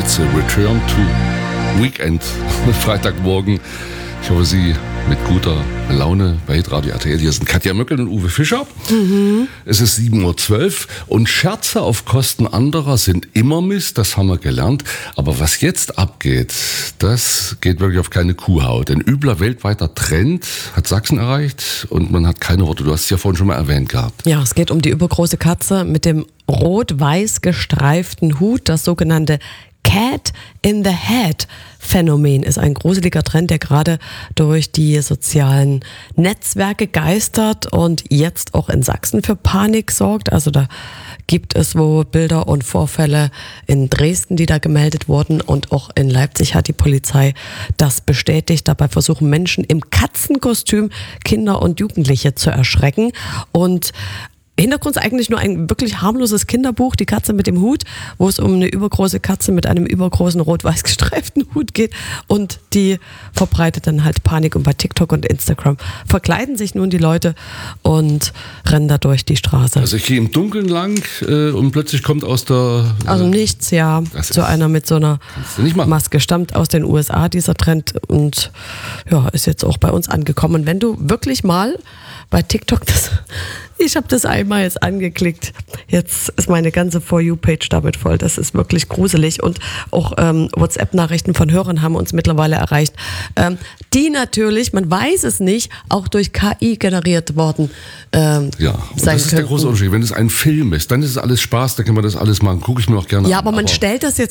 It's a Return to Weekend. Freitagmorgen. Ich hoffe, Sie mit guter Laune bei Hitradio RTL. Hier sind Katja Möckel und Uwe Fischer. Es ist 7.12 Uhr und Scherze auf Kosten anderer sind immer Mist, das haben wir gelernt. Aber was jetzt abgeht, das geht wirklich auf keine Kuhhaut. Ein übler weltweiter Trend hat Sachsen erreicht und man hat keine Worte. Du hast es ja vorhin schon mal erwähnt gehabt. Ja, es geht um die übergroße Katze mit dem rot-weiß gestreiften Hut, das sogenannte Cat in the Hat Phänomen ist ein gruseliger Trend, der gerade durch die sozialen Netzwerke geistert und jetzt auch in Sachsen für Panik sorgt. Also da gibt es wohl Bilder und Vorfälle in Dresden, die da gemeldet wurden, und auch in Leipzig hat die Polizei das bestätigt. Dabei versuchen Menschen im Katzenkostüm Kinder und Jugendliche zu erschrecken. Und Hintergrund ist eigentlich nur ein wirklich harmloses Kinderbuch, Die Katze mit dem Hut, wo es um eine übergroße Katze mit einem übergroßen rot-weiß gestreiften Hut geht, und die verbreitet dann halt Panik, und bei TikTok und Instagram verkleiden sich nun die Leute und rennen da durch die Straße. Also ich gehe im Dunkeln lang und plötzlich kommt aus der... Also nichts, ja, so einer mit so einer Maske, stammt aus den USA, dieser Trend, und ja, ist jetzt auch bei uns angekommen. Und wenn du wirklich mal bei TikTok ich habe das einmal jetzt angeklickt. Jetzt ist meine ganze For You-Page damit voll. Das ist wirklich gruselig. Und auch WhatsApp-Nachrichten von Hörern haben uns mittlerweile erreicht, die natürlich, man weiß es nicht, auch durch KI generiert worden ja, und das ist der große Unterschied. Wenn es ein Film ist, dann ist es alles Spaß, dann kann man das alles machen. Gucke ich mir auch gerne an. Ja, aber man stellt das jetzt